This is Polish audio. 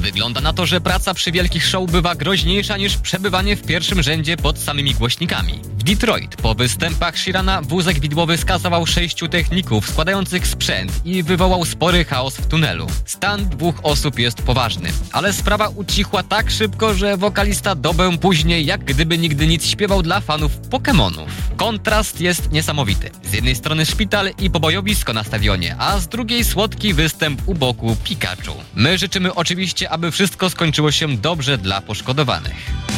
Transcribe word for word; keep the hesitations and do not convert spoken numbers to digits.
Wygląda na to, że praca przy wielkich show bywa groźniejsza niż przebywanie w pierwszym rzędzie pod samymi głośnikami. W Detroit po występach Sheerana wózek widłowy skasował sześciu techników składających sprzęt i wywołał spory chaos w tunelu. Stan dwóch osób jest poważny, ale sprawa ucichła tak szybko, że wokalista dobę później jak gdyby nigdy nic śpiewał dla fanów Pokemonów. Kontrast jest niesamowity. Z jednej strony szpital i pobojowisko na stadionie, a z drugiej słodki występ u boku Pikachu. My życzymy oczywiście, aby wszystko skończyło się dobrze dla poszkodowanych.